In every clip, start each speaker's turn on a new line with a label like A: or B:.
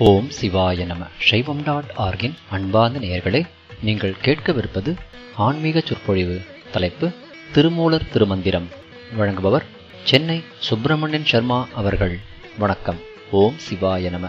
A: ஓம் சிவாய நம. சைவம்.org-இன் அன்பார்ந்த நேயர்களே, நீங்கள் கேட்கவிருப்பது ஆன்மீக சொற்பொழிவு. தலைப்பு திருமூலர் திருமந்திரம். வழங்குபவர் சென்னை சுப்பிரமணியன் சர்மா அவர்கள். வணக்கம். ஓம் சிவாய நம.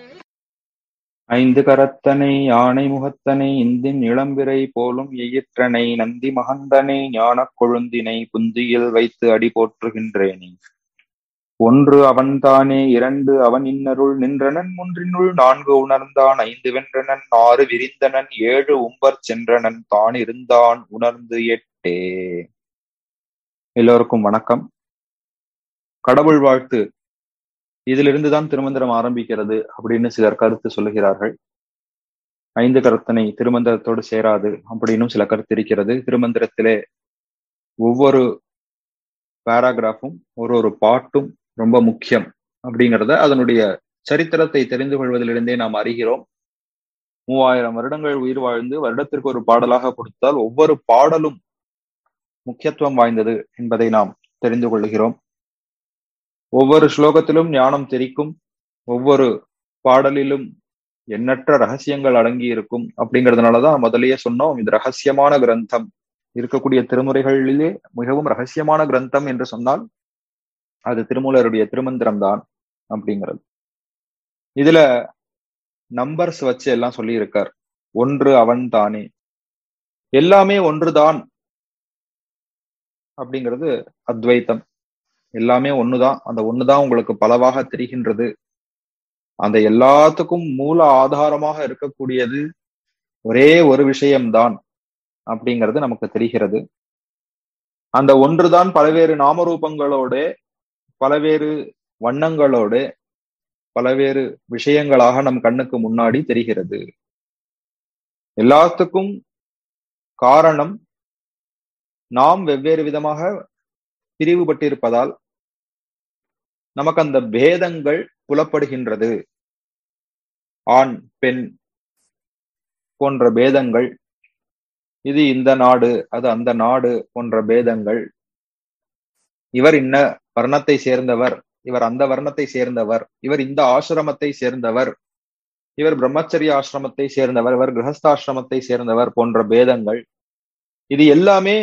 B: ஐந்து கரத்தனை யானை முகத்தனை இந்தின் இளம்பிறை போலும் எயிற்றனை நந்தி மகந்தனை ஞானக் கொழுந்தினை புந்தியில் வைத்து அடி போற்றுகின்றேனே. ஒன்று அவன்தானே, இரண்டு அவன் இன்னருள் நின்றனன், மூன்றினுள் நான்கு உணர்ந்தான், ஐந்து வென்றனன், ஆறு விரிந்தனன், ஏழு உம்பர் சென்றனன், தான் இருந்தான் உணர்ந்து எட்டே. எல்லோருக்கும் வணக்கம். கடவுள் வாழ்த்து இதிலிருந்துதான் திருமந்திரம் ஆரம்பிக்கிறது அப்படின்னு சிலர் கருத்து சொல்லுகிறார்கள். ஐந்து கருத்தனை திருமந்திரத்தோடு சேராது அப்படின்னும் சில கருத்து இருக்கிறது. திருமந்திரத்திலே ஒவ்வொரு பேராகிராஃபும் ஒரு பாட்டும் ரொம்ப முக்கியம் அப்படிங்கிறத அதனுடைய சரித்திரத்தை தெரிந்து கொள்வதிலிருந்தே நாம் அறிகிறோம். 3000 வருடங்கள் உயிர் வாழ்ந்து வருடத்திற்கு ஒரு பாடலாக கொடுத்தால் ஒவ்வொரு பாடலும் முக்கியத்துவம் வாய்ந்தது என்பதை நாம் தெரிந்து கொள்கிறோம். ஒவ்வொரு ஸ்லோகத்திலும் ஞானம் தெரிக்கும், ஒவ்வொரு பாடலிலும் எண்ணற்ற ரகசியங்கள் அடங்கி இருக்கும். அப்படிங்கிறதுனாலதான் முதலியே சொன்னோம், இது ரகசியமான கிரந்தம். இருக்கக்கூடிய திருமுறைகளிலே மிகவும் ரகசியமான கிரந்தம் என்று சொன்னால் அது திருமூலருடைய திருமந்திரம் தான் அப்படிங்கிறது. இதுல நம்பர்ஸ் வச்சு எல்லாம் சொல்லி இருக்கார். ஒன்று அவன் தானே, எல்லாமே ஒன்றுதான் அப்படிங்கிறது அத்வைத்தம். எல்லாமே ஒண்ணுதான், அந்த ஒண்ணுதான் உங்களுக்கு பலவாக தெரிகின்றது. அந்த எல்லாத்துக்கும் மூல ஆதாரமாக இருக்கக்கூடியது ஒரே ஒரு விஷயம்தான் அப்படிங்கிறது நமக்கு தெரிகிறது. அந்த ஒன்றுதான் பல்வேறு நாமரூபங்களோட, பல்வேறு வண்ணங்களோடு, பல்வேறு விஷயங்களாக நம் கண்ணுக்கு முன்னாடி தெரிகிறது. எல்லாத்துக்கும் காரணம் நாம் வெவ்வேறு விதமாக பிரிவுபட்டிருப்பதால் நமக்கு அந்த பேதங்கள் புலப்படுகின்றது. ஆண் பெண் போன்ற பேதங்கள், இது இந்த நாடு அது அந்த நாடு போன்ற பேதங்கள், இவர் இன்ன வர்ணத்தை சேர்ந்தவர், இவர் அந்த வர்ணத்தை சேர்ந்தவர், இவர் இந்த ஆசிரமத்தை சேர்ந்தவர், இவர் பிரம்மச்சரிய ஆசிரமத்தை சேர்ந்தவர், இவர் கிரகஸ்தாசிரமத்தை சேர்ந்தவர் போன்ற பேதங்கள், இது எல்லாமே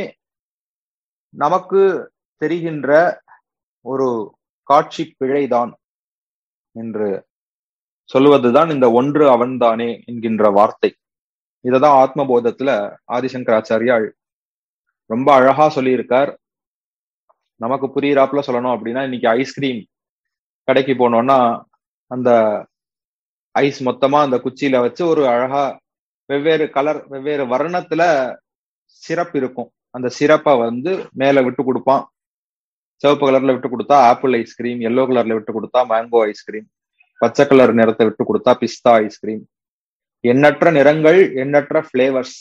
B: நமக்கு தெரிகின்ற ஒரு காட்சி பிழைதான் என்று சொல்லுவதுதான் இந்த ஒன்று அவன்தானே என்கின்ற வார்த்தை. இததான் ஆத்மபோதத்துல ஆதிசங்கராச்சாரியால் ரொம்ப அழகா சொல்லியிருக்கார். நமக்கு புரியிறாப்புல சொல்லணும் அப்படின்னா, இன்னைக்கு ஐஸ்கிரீம் கடைக்கு போனோம்னா அந்த ஐஸ் மொத்தமா அந்த குச்சியில வச்சு ஒரு அழகா வெவ்வேறு கலர் வெவ்வேறு வர்ணத்துல சிரப் இருக்கும். அந்த சிரப்பை மேல விட்டு கொடுப்பான். சிவப்பு கலர்ல விட்டு கொடுத்தா ஆப்பிள் ஐஸ்கிரீம், எல்லோ கலர்ல விட்டு கொடுத்தா மேங்கோ ஐஸ்கிரீம், பச்சை கலர் நிறத்தை விட்டு கொடுத்தா பிஸ்தா ஐஸ்கிரீம். எண்ணற்ற நிறங்கள், எண்ணற்ற பிளேவர்ஸ்.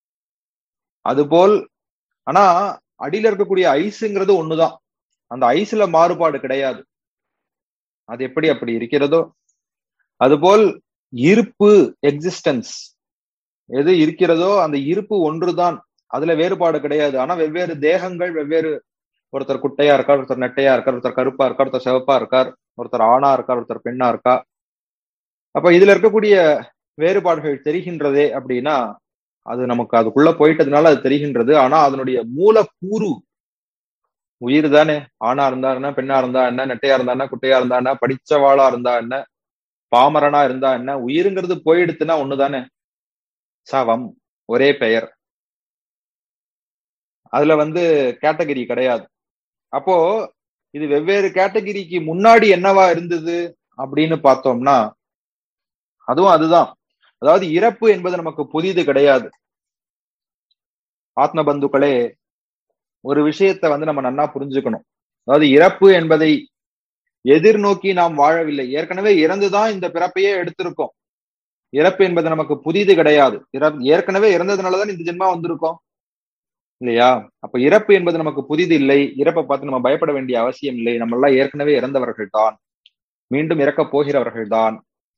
B: அதுபோல் ஆனா அடியில இருக்கக்கூடிய ஐஸுங்கிறது ஒண்ணுதான். அந்த ஐஸ்ல மாறுபாடு கிடையாது. அது எப்படி அப்படி இருக்கிறதோ அதுபோல் இருப்பு, எக்ஸிஸ்டன்ஸ் எது இருக்கிறதோ அந்த இருப்பு ஒன்றுதான். அதுல வேறுபாடு கிடையாது. ஆனா வெவ்வேறு தேகங்கள், வெவ்வேறு, ஒருத்தர் குட்டையா இருக்கார், ஒருத்தர் நெட்டையா இருக்கார், ஒருத்தர் கருப்பா இருக்கார், ஒருத்தர் சிவப்பா இருக்கார், ஒருத்தர் ஆணா இருக்கார், ஒருத்தர் பெண்ணா இருக்கா. அப்ப இதுல இருக்கக்கூடிய வேறுபாடுகள் தெரிகின்றதே அப்படின்னா அது நமக்கு அதுக்குள்ள போயிட்டதுனால அது தெரிகின்றது. ஆனா அதனுடைய மூலக்கூறு உயிர் தானே. ஆணா இருந்தா என்ன, பெண்ணா இருந்தா என்ன, நெட்டையா இருந்தா என்ன, குட்டையா இருந்தா என்ன, படிச்சவாளா இருந்தா என்ன, பாமரனா இருந்தா என்ன, உயிருங்கிறது போயிடுத்துன்னா ஒண்ணுதானே. சவம், ஒரே பெயர். அதுல கேட்டகரி கிடையாது. அப்போ இது வெவ்வேறு கேட்டகரிக்கு முன்னாடி என்னவா இருந்தது அப்படின்னு பார்த்தோம்னா அதுவும் அதுதான். அதாவது இறப்பு என்பது நமக்கு புதிது கிடையாது. ஆத்ம பந்துக்களே, ஒரு விஷயத்த நம்ம நன்னா புரிஞ்சுக்கணும். அதாவது இறப்பு என்பதை எதிர்நோக்கி நாம் வாழவில்லை. ஏற்கனவே இறந்துதான் இந்த பிறப்பையே எடுத்திருக்கோம். இறப்பு என்பது நமக்கு புதிது கிடையாது. ஏற்கனவே இறந்ததுனாலதான் இந்த ஜென்மா வந்திருக்கோம் இல்லையா? அப்ப இறப்பு என்பது நமக்கு புதிது இல்லை. இறப்பை பார்த்து நம்ம பயப்பட வேண்டிய அவசியம் இல்லை. நம்ம எல்லாம் ஏற்கனவே இறந்தவர்கள் தான், மீண்டும் இறக்கப் போகிறவர்கள் தான்.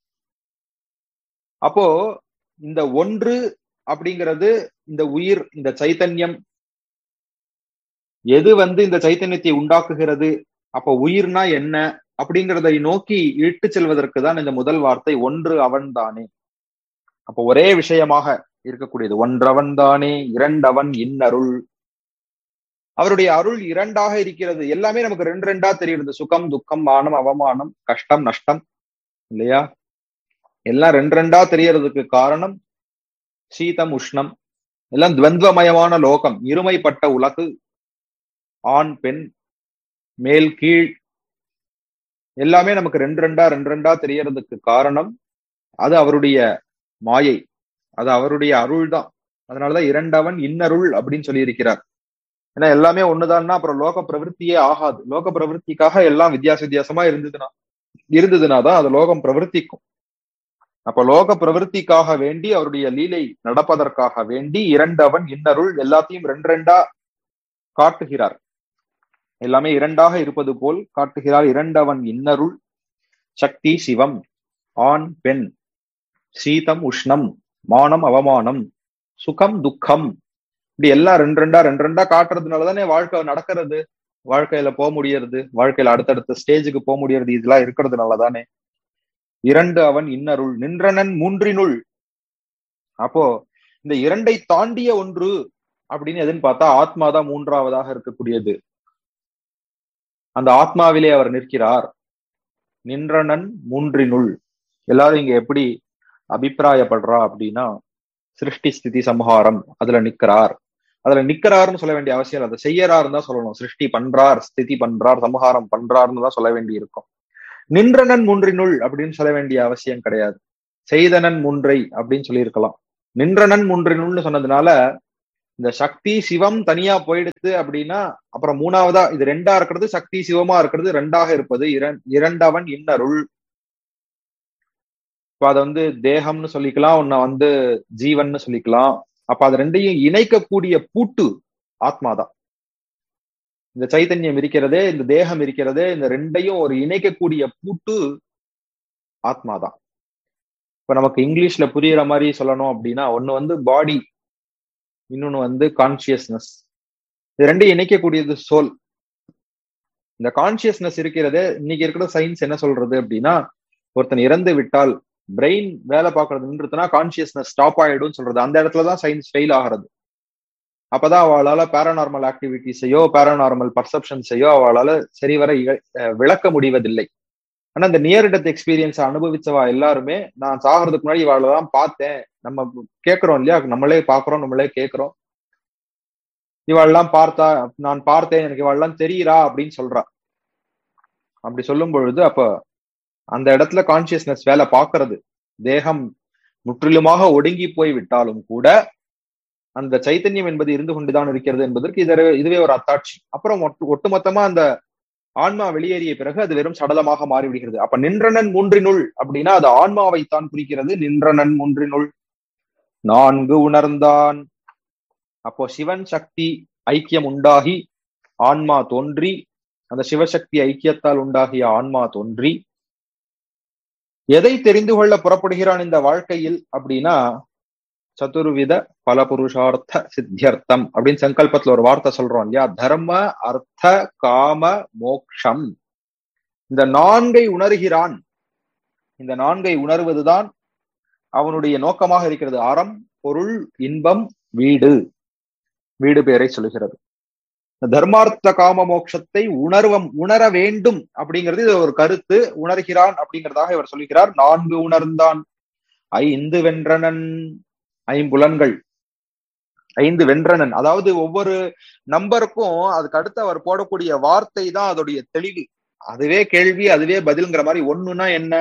B: அப்போ இந்த ஒன்று அப்படிங்கிறது, இந்த உயிர், இந்த சைத்தன்யம், எது இந்த சைத்தன்யத்தை உண்டாக்குகிறது? அப்ப உயிர்னா என்ன அப்படிங்கிறதை நோக்கி இட்டு செல்வதற்கு தான் இந்த முதல் வார்த்தை ஒன்று அவன் தானே. அப்போ ஒரே விஷயமாக இருக்கக்கூடியது ஒன்றவன் தானே, இரண்டவன் இன்னருள். அவருடைய அருள் இரண்டாக இருக்கிறது. எல்லாமே நமக்கு ரெண்டு ரெண்டா தெரியுது. சுகம், துக்கம், மானம், அவமானம், கஷ்டம், நஷ்டம், இல்லையா? எல்லாம் ரெண்டு ரெண்டா தெரியறதுக்கு காரணம் சீதம், உஷ்ணம், எல்லாம் துவந்தமயமான லோகம், இருமைப்பட்ட உலகு, ஆண் பெண், மேல் கீழ், எல்லாமே நமக்கு ரெண்டு ரெண்டா தெரியறதுக்கு காரணம் அது அவருடைய மாயை, அது அவருடைய அருள் தான். அதனாலதான் இரண்டவன் இன்னருள் அப்படின்னு சொல்லி இருக்கிறார். ஏன்னா எல்லாமே ஒண்ணுதான்னா அப்புறம் லோக பிரவருத்தியே ஆகாது. லோக பிரவருத்திக்காக எல்லாம் வித்தியாசமா இருந்ததுனாதான் அது லோகம் பிரவர்த்திக்கும். அப்ப லோக பிரவருத்திக்காக வேண்டி அவருடைய லீலை நடப்பதற்காக வேண்டி இரண்டவன் இன்னருள் எல்லாத்தையும் ரெண்டு ரெண்டா காட்டுகிறார். எல்லாமே இரண்டாக இருப்பது போல் காட்டுகிறார். இரண்டவன் இன்னருள், சக்தி சிவம், ஆண் பெண், சீதம் உஷ்ணம், மானம் அவமானம், சுகம் துக்கம், இப்படி எல்லாம் ரெண்டு ரெண்டா காட்டுறதுனாலதானே வாழ்க்கை நடக்கிறது, வாழ்க்கையில போக முடியறது, வாழ்க்கையில அடுத்தடுத்த ஸ்டேஜுக்கு போக முடியறது. இதெல்லாம் இருக்கிறதுனாலதானே. இரண்டு அவன் இன்னருள், நின்றனன் மூன்றினுள். அப்போ இந்த இரண்டை தாண்டிய ஒன்று அப்படின்னு எதுன்னு பார்த்தா ஆத்மாதான் மூன்றாவதாக இருக்கக்கூடியது. அந்த ஆத்மாவிலே அவர் நிற்கிறார். நின்றனன் மூன்றினுள். எல்லாரும் இங்க எப்படி அபிப்பிராயப்படுறா அப்படின்னா சிருஷ்டி ஸ்திதி சம்ஹாரம் அதுல நிக்கிறார். அதுல நிக்கிறாருன்னு சொல்ல வேண்டிய அவசியம் இல்லை, அதை செய்யறாருன்னு தான் சொல்லணும். சிருஷ்டி பண்றார், ஸ்திதி பண்றார், சம்ஹாரம் பண்றாருன்னு தான் சொல்ல வேண்டி இருக்கும். நின்றனன் மூன்றினுள் அப்படின்னு சொல்ல வேண்டிய அவசியம் கிடையாது. செய்தனன் மூன்றை அப்படின்னு சொல்லியிருக்கலாம். நின்றனன் மூன்றினுள்னு சொன்னதுனால இந்த சக்தி சிவம் தனியா போயிடுது அப்படின்னா அப்புறம் மூணாவதா இது ரெண்டா இருக்கிறது, சக்தி சிவமா இருக்கிறது ரெண்டாக இருப்பது இரண்டவன் இன்னருள். இப்ப அதை தேகம்னு சொல்லிக்கலாம், உன்னை ஜீவன்னு சொல்லிக்கலாம். அப்ப அது ரெண்டையும் இணைக்கக்கூடிய பூட்டு ஆத்மாதான். இந்த சைத்தன்யம் இருக்கிறதே, இந்த தேகம் இருக்கிறதே, இந்த ரெண்டையும் ஒரு இணைக்கக்கூடிய பூட்டு ஆத்மாதான். இப்ப நமக்கு இங்கிலீஷ்ல புரியுற மாதிரி சொல்லணும் அப்படின்னா ஒண்ணு பாடி, இன்னொன்னு கான்சியஸ்னஸ். இது ரெண்டையும் இணைக்கக்கூடியது சோல். இந்த கான்சியஸ்னஸ் இருக்கிறதே, இன்னைக்கு இருக்கிற சயின்ஸ் என்ன சொல்றது அப்படின்னா ஒருத்தன் இறந்து விட்டால் பிரெயின் வேலை பார்க்கறதுன்றதுனா கான்சியஸ்னஸ் ஸ்டாப் ஆயிடும் சொல்றது. அந்த இடத்துலதான் சயின்ஸ் ஃபெயில் ஆகிறது. அப்பதான் அவளால பேரானார்மல் ஆக்டிவிட்டிஸையோ பேரானார்மல் பர்செப்ஷன்ஸையோ அவளால சரிவர விளக்க முடிவதில்லை. ஆனா இந்த நியர் டெத் எக்ஸ்பீரியன்ஸ் அனுபவிச்சவா எல்லாருமே நான் சாகிறதுக்கு முன்னாடி இவாளதான் பார்த்தேன், நம்ம கேட்கிறோம் இல்லையா, நம்மளே பாக்குறோம், நம்மளே கேட்கிறோம், இவாள்லாம் பார்த்தா, நான் பார்த்தேன், எனக்கு இவாள்லாம் தெரியுறா அப்படின்னு சொல்றா. அப்படி சொல்லும் பொழுது அப்ப அந்த இடத்துல கான்சியஸ்னஸ் வேலை பார்க்கறது. தேகம் முற்றிலுமாக ஒடுங்கி போய் விட்டாலும் கூட அந்த சைத்தன்யம் என்பது இருந்து கொண்டுதான் இருக்கிறது என்பதற்கு இதுவே ஒரு அத்தாட்சி. அப்புறம் ஒட்டுமொத்தமா அந்த ஆன்மா வெளியேறிய பிறகு அது வெறும் சடலமாக மாறிவிடுகிறது. அப்ப நின்றனன் மூன்றினுள் அப்படின்னா அது ஆன்மாவைத்தான் குறிக்கிறது. நின்றனன் மூன்றினுள் நான்கு உணர்ந்தான். அப்போ சிவன் சக்தி ஐக்கியம் உண்டாகி ஆன்மா தோன்றி, அந்த சிவசக்தி ஐக்கியத்தால் உண்டாகிய ஆன்மா தோன்றி எதை தெரிந்து கொள்ள புறப்படுகிறான் இந்த வாழ்க்கையில் அப்படின்னா சதுர்வித பல புருஷார்த்த சித்தியர்த்தம் அப்படின்னு சங்கல்பத்துல ஒரு வார்த்தை சொல்றோம் இல்லையா, தர்ம அர்த்த காம மோக்ஷம். இந்த நான்கை உணர்கிறான். இந்த நான்கை உணர்வதுதான் அவனுடைய நோக்கமாக இருக்கிறது. அறம், பொருள், இன்பம், வீடு. வீடு பேரை சொல்லுகிறது. தர்மார்த்த காம மோட்சத்தை உணர வேண்டும் அப்படிங்கிறது இது ஒரு கருத்து. உணர்கிறான் அப்படிங்கிறதாக இவர் சொல்லுகிறார். நான்கு உணர்ந்தான். ஐந்து வென்றனன். ஐம்புலன்கள். ஐந்து வென்றனன், அதாவது ஒவ்வொரு நம்பருக்கும் அதுக்கு அடுத்து அவர் போடக்கூடிய வார்த்தை தான் அதோடைய தெளிவு. அதுவே கேள்வி, அதுவே பதில்ங்கிற மாதிரி. ஒண்ணுன்னா என்ன,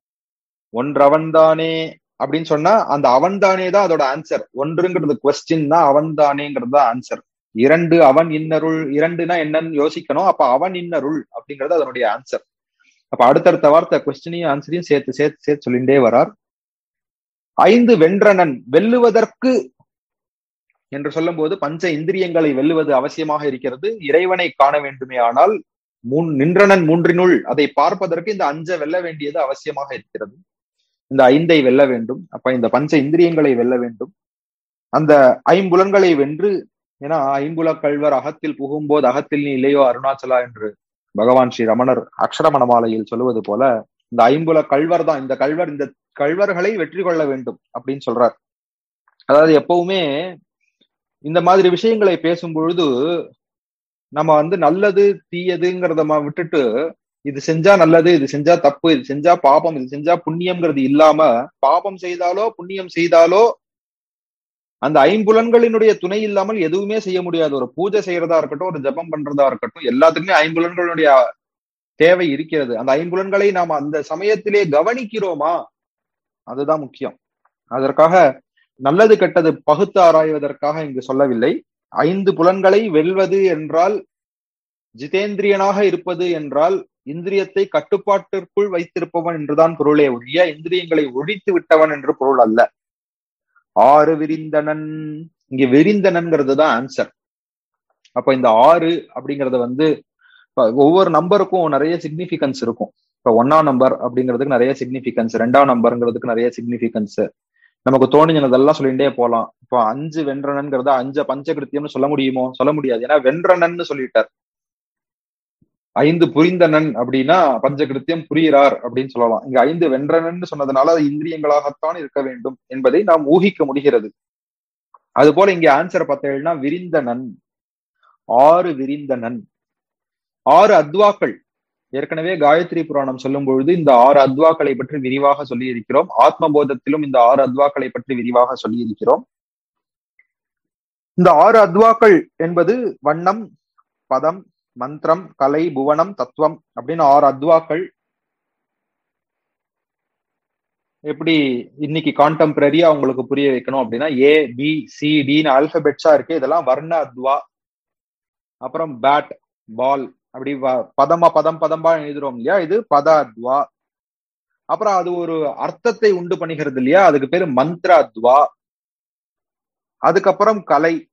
B: ஒன்றவன்தானே அப்படின்னு சொன்னா அந்த அவன்தானே தான் அதோட ஆன்சர். ஒன்றுங்கிறது கொஸ்டின் தான், அவன்தானேங்கிறது தான் ஆன்சர். இரண்டு அவன் இன்னருள். இரண்டுனா என்னன்னு யோசிக்கணும். அப்ப அவன் இன்னருள் அப்படிங்கிறது அதனுடைய ஆன்சர். அப்ப அடுத்தடுத்த வார்த்தை கொஸ்டினையும் ஆன்சரையும் சேர்த்து சேர்த்து சேர்த்து சொல்லிண்டே வரார். ஐந்து வென்றனன், வெல்லுவதற்கு என்று சொல்லும் போது பஞ்ச இந்திரியங்களை வெல்லுவது அவசியமாக இருக்கிறது. இறைவனை காண வேண்டுமே ஆனால் நின்றனன் மூன்றினுள் அதை பார்ப்பதற்கு இந்த அஞ்சை வெல்ல வேண்டியது அவசியமாக இருக்கிறது. இந்த ஐந்தை வெல்ல வேண்டும். அப்ப இந்த பஞ்ச இந்திரியங்களை வெல்ல வேண்டும். அந்த ஐம்புலன்களை வென்று, ஏன்னா ஐம்புல கள்வர் அகத்தில் புகும்போது அகத்தில் நீ இல்லையோ அருணாச்சலா என்று பகவான் ஸ்ரீ ரமணர் அக்ஷரமணமாலையில் சொல்லுவது போல இந்த ஐம்புல கள்வர் தான் இந்த கள்வர்களை வெற்றி கொள்ள வேண்டும் அப்படின்னு சொல்றார். அதாவது எப்பவுமே இந்த மாதிரி விஷயங்களை பேசும் பொழுது நம்ம நல்லது தீயதுங்கிறத விட்டுட்டு இது செஞ்சா நல்லது, இது செஞ்சா தப்பு, இது செஞ்சா பாபம், இது செஞ்சா புண்ணியம்ங்கிறது இல்லாம, பாபம் செய்தாலோ புண்ணியம் செய்தாலோ அந்த ஐம்புலன்களினுடைய துணை இல்லாமல் எதுவுமே செய்ய முடியாது. ஒரு பூஜை செய்யறதா இருக்கட்டும், ஒரு ஜபம் பண்றதா இருக்கட்டும், எல்லாத்துக்குமே ஐம்புலன்களுடைய தேவை இருக்கிறது. அந்த ஐம்புலன்களை நாம் அந்த சமயத்திலே கவனிக்கிறோமா, அதுதான் முக்கியம். அதற்காக நல்லது கெட்டது பகுத்து ஆராய்வதற்காக இங்கு சொல்லவில்லை. 5 புலன்களை வெல்வது என்றால், ஜிதேந்திரியனாக இருப்பது என்றால் இந்திரியத்தை கட்டுப்பாட்டிற்குள் வைத்திருப்பவன் என்றுதான் பொருளே ஒழிய இந்திரியங்களை ஒழித்து விட்டவன் என்று பொருள் அல்ல. 6 விரிந்தனன், இங்க விரிந்தனன்ங்கிறது தான் ஆன்சர். அப்ப இந்த 6 அப்படிங்கறது ஒவ்வொரு நம்பருக்கும் நிறைய சிக்னிபிகன்ஸ் இருக்கும். இப்ப 1ஆம் நம்பர் அப்படிங்கிறதுக்கு நிறைய சிக்னிபிகன்ஸ், 2ஆம் நம்பருங்கிறதுக்கு நிறைய சிக்னிபிகன்ஸ், நமக்கு தோணினதெல்லாம் சொல்லிட்டே போலாம். இப்போ 5 வென்றனன்கிறத 5 பஞ்சகிருத்தியம்னு சொல்ல முடியுமோ? சொல்ல முடியாது. ஏன்னா வென்றனன்னு சொல்லிட்டார். 5 புரிந்தனன் அப்படின்னா பஞ்சகிருத்தியம் புரிகிறார் அப்படின்னு சொல்லலாம். இங்க 5 வென்றனன்னு சொன்னதுனால அது இந்திரியங்களாகத்தான் இருக்க வேண்டும் என்பதை நாம் ஊகிக்க முடிகிறது. அது போல இங்க ஆன்சர் பார்த்தீங்கன்னா விரிந்தனன், 6 விரிந்தனன், 6 அத்வாக்கள். ஏற்கனவே காயத்ரி புராணம் சொல்லும் பொழுது இந்த 6 அத்வாக்களை பற்றி விரிவாக சொல்லி இருக்கிறோம். ஆத்மபோதத்திலும் இந்த 6 அத்வாக்களை பற்றி விரிவாக சொல்லி இருக்கிறோம். இந்த 6 அத்வாக்கள் என்பது வண்ணம், பதம், மந்திரம், கலை, புவனம், தத்துவம் அப்படின்னு 6 அத்வாக்கள். எப்படி இன்னைக்கு கான்டெம்பரரியா உங்களுக்கு புரிய வைக்கணும் அப்படின்னா ABCDன்னு ஆல்பபெட்ஸா இருக்கு. இதெல்லாம் வர்ண அத்வா. அப்புறம் பேட், பால், அப்படி பதம்பா எழுதுறோம் இல்லையா, இது பத அத்வா. அப்புறம் அது ஒரு அர்த்தத்தை உண்டு பண்ணுகிறது இல்லையா, அதுக்கு பேரு மந்திர அத்வா. அதுக்கப்புறம் கலை,